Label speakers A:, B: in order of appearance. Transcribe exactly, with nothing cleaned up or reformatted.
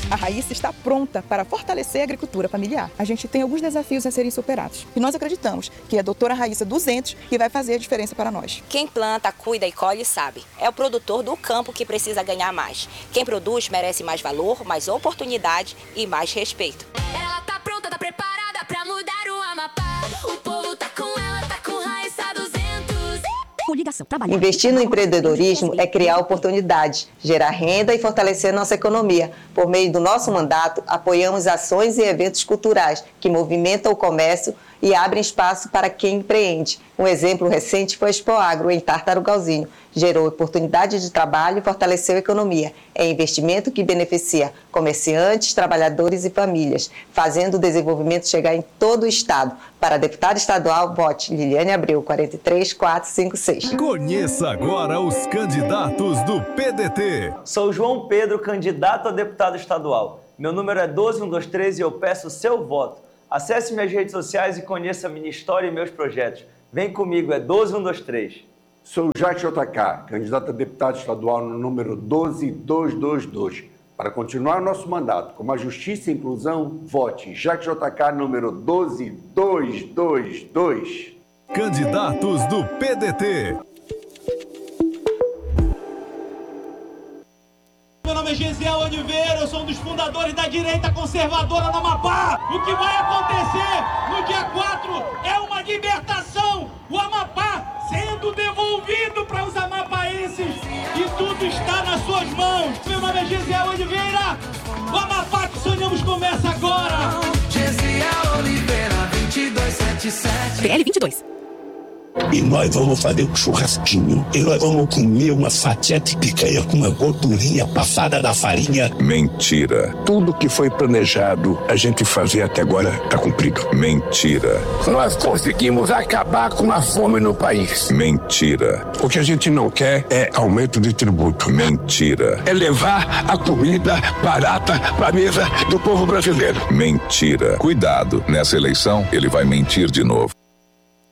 A: A Raíssa está pronta para fortalecer a agricultura familiar. A gente tem alguns desafios a serem superados. E nós acreditamos que é a doutora Raíssa duzentos que vai fazer a diferença para nós.
B: Quem planta, cuida e colhe sabe. É o produtor do campo que precisa ganhar mais. Quem produz merece mais valor, mais oportunidade e mais respeito.
C: Ela tá pronta, tá preparada pra mudar o Amapá. O povo tá com ela, tá com Raíssa duzentos.
D: Coligação, investir no empreendedorismo é criar oportunidades, gerar renda e fortalecer nossa economia. Por meio do nosso mandato, apoiamos ações e eventos culturais que movimentam o comércio e abrem espaço para quem empreende. Um exemplo recente foi a Expo Agro, em Tartarugalzinho. Gerou oportunidade de trabalho e fortaleceu a economia. É investimento que beneficia comerciantes, trabalhadores e famílias, fazendo o desenvolvimento chegar em todo o estado. Para deputada estadual, vote Liliane Abreu, quatro três quatro cinco seis.
E: Conheça agora os candidatos do P D T.
F: Sou João Pedro, candidato a deputado estadual. Meu número é doze um dois três e eu peço o seu voto. Acesse minhas redes sociais e conheça a minha história e meus projetos. Vem comigo, é doze um dois três.
G: Sou Jacques J K, candidato a deputado estadual no número doze dois dois dois. Para continuar nosso mandato com a justiça e inclusão, vote Jacques J K, número doze dois dois dois.
E: Candidatos do P D T.
H: Meu nome é Gesiel Oliveira, eu sou um dos fundadores da direita conservadora no Amapá. O que vai acontecer no dia quatro é uma libertação. O Amapá sendo devolvido para os amapaenses e tudo está nas suas mãos. Meu nome é Gesiel Oliveira, o Amapá que sonhamos começa agora.
C: Gesiel Oliveira, vinte e dois setenta e sete.
D: P L vinte e dois.
I: E nós vamos fazer um churrasquinho. E nós vamos comer uma fatia de picanha com uma gordurinha passada da farinha.
J: Mentira.
I: Tudo que foi planejado a gente fazer até agora está cumprido.
J: Mentira.
I: Nós conseguimos acabar com a fome no país.
J: Mentira.
I: O que a gente não quer é aumento de tributo.
J: Mentira.
I: É levar a comida barata para a mesa do povo brasileiro.
J: Mentira. Cuidado, nessa eleição ele vai mentir de novo.